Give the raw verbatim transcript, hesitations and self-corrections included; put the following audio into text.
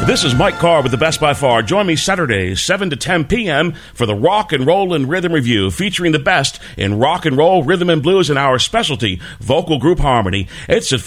This is Mike Carr with the Best by Far. Join me Saturdays, seven to ten p.m. for the Rock and Roll and Rhythm Review, featuring the best in rock and roll, rhythm and blues, and our specialty, vocal group harmony. It's at